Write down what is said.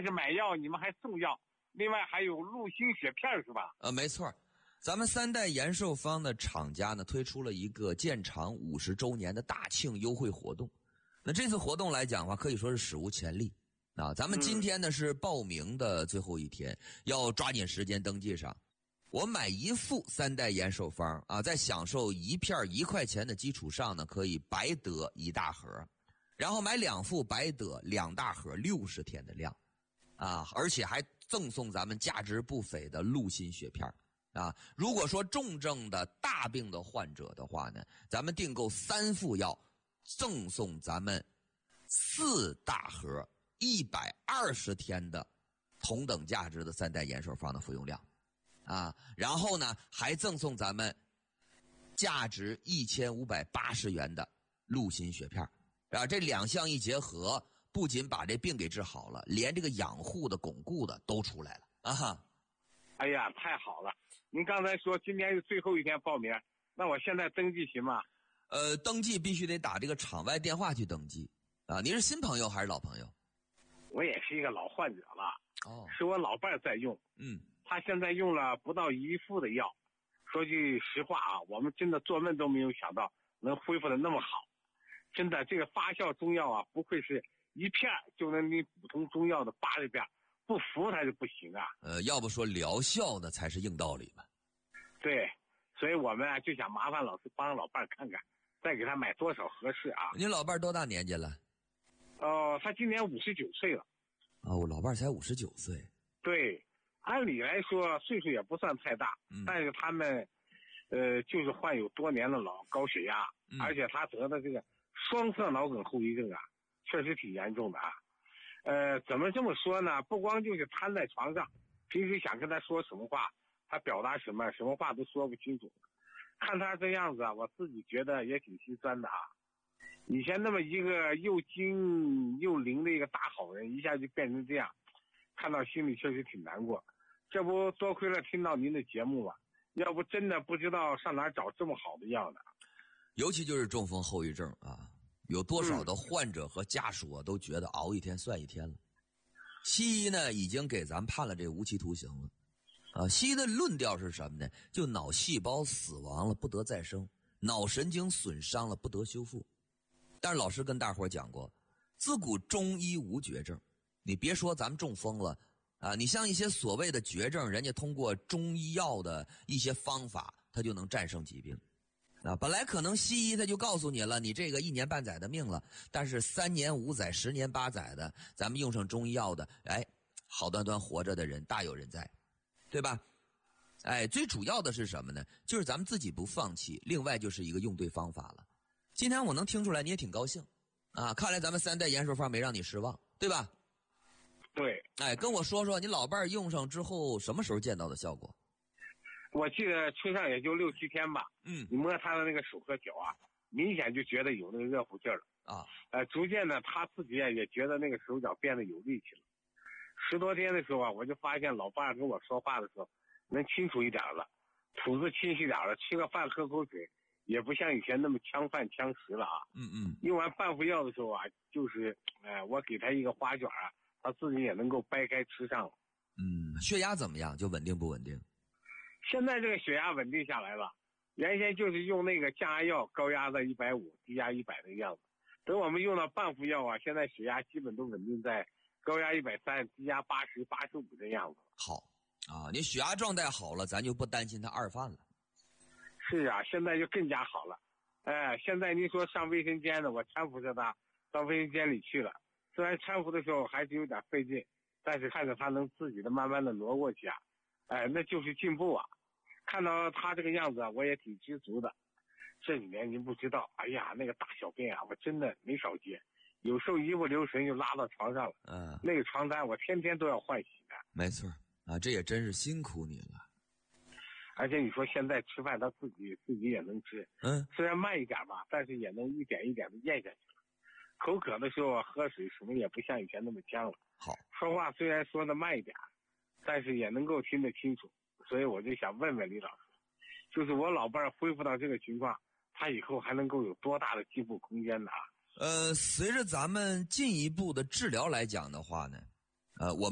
是买药，你们还送药，另外还有鹿心血片是吧？ 没错。咱们三代延寿方的厂家呢推出了一个建厂50周年的大庆优惠活动。那这次活动来讲的话，可以说是史无前例啊！咱们今天呢是报名的最后一天，要抓紧时间登记上。我买一副三代延寿方啊，在享受一片1块钱的基础上呢，可以白得1大盒，然后买2副白得2大盒60天的量啊，而且还赠送咱们价值不菲的鹿心血片啊。如果说重症的大病的患者的话呢，咱们订购3副药，赠送咱们4大盒120天的同等价值的三代延寿方的服用量啊，然后呢还赠送咱们价值1580元的鹿心血片啊，这2项一结合，不仅把这病给治好了，连这个养护的巩固的都出来了啊哈！ 哎呀，太好了！您刚才说今天是最后一天报名，那我现在登记行吗？ 登记必须得打这个场外电话去登记啊！您是新朋友还是老朋友？ 我也是一个老患者了，是我老伴在用，他现在用了不到1副的药。说句实话啊，我们真的做梦都没有想到能恢复的那么好。真的，这个发酵中药啊，不愧是一片就能比普通中药的80遍，不服它就不行啊。 要不说疗效呢才是硬道理嘛。 对，所以我们啊就想麻烦老师帮老伴看看，再给他买多少合适啊。 您老伴多大年纪了？ 他今年59岁了。 我老伴才59岁。 对，按理来说岁数也不算太大，但是他们就是患有多年的高血压，而且他得的这个双侧脑梗后遗症啊，确实挺严重的啊。怎么这么说呢？不光就是瘫在床上，平时想跟他说什么话，他表达什么话都说不清楚。看他这样子啊，我自己觉得也挺心酸的啊。以前那么一个又精又灵的一个大好人，一下就变成这样，看到心里确实挺难过。这不多亏了听到您的节目吧，要不真的不知道上哪儿找这么好的药呢。 尤其就是中风后遗症啊，有多少的患者和家属都觉得熬一天算一天了。西医呢已经给咱判了这无期徒刑了啊。西医的论调是什么呢？就脑细胞死亡了不得再生，脑神经损伤了不得修复。但是老师跟大伙讲过，自古中医无绝症。你别说咱们中风了啊，你像一些所谓的绝症，人家通过中医药的一些方法，他就能战胜疾病啊。本来可能西医他就告诉你了，你这个1年半载的命了，但是3年5载、10年8载的，咱们用上中医药的，好端端活着的人大有人在，对吧？最主要的是什么呢？就是咱们自己不放弃，另外就是一个用对方法了。今天我能听出来你也挺高兴啊，看来咱们三代延寿方没让你失望，对吧？ 对。 跟我说说你老伴用上之后什么时候见到的效果？ 我记得吹上也就6、7天吧。你摸他的那个手和脚啊，明显就觉得有那个热乎劲儿了啊。逐渐的他自己也觉得那个手脚变得有力气了。10多天的时候啊，我就发现老伴跟我说话的时候能清楚一点了，吐字清晰点了，吃个饭喝口水也不像以前那么呛饭呛食了啊。用完半副药的时候啊，就是我给他一个花卷啊，他自己也能够掰开吃上了。 血压怎么样？就稳定不稳定？ 现在这个血压稳定下来了，原先就是用那个降压药，高压的150，低压100的样子。等我们用到半副药啊，现在血压基本都稳定在高压130，低压80、85的样子。 好啊，你血压状态好了，咱就不担心他二犯了。 是啊，现在就更加好了。现在您说上卫生间呢，我搀扶着他到卫生间里去了。虽然搀扶的时候还是有点费劲，但是看着他能自己的慢慢的挪过去啊，那就是进步啊。看到他这个样子啊，我也挺知足的。这里面您不知道，那个大小便啊，我真的没少接，有时候一不留神就拉到床上了。那个床单我天天都要换洗的。 没错啊，这也真是辛苦你了。 而且你说现在吃饭他自己也能吃，虽然慢一点吧，但是也能一点一点的咽下去了。口渴的时候喝水什么也不像以前那么呛了。 好， 说话虽然说的慢一点，但是也能够听得清楚。所以我就想问问李老师，就是我老伴恢复到这个情况，他以后还能够有多大的进步空间呢？ 随着咱们进一步的治疗来讲的话呢，我